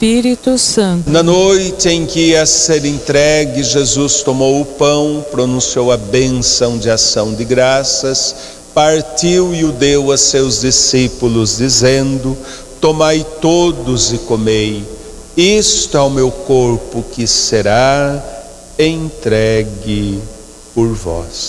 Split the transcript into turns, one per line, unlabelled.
Espírito Santo.
Na noite em que ia ser entregue, Jesus tomou o pão, pronunciou a bênção de ação de graças, partiu e o deu a seus discípulos, dizendo: tomai todos e comei, isto é o meu corpo que será entregue por vós.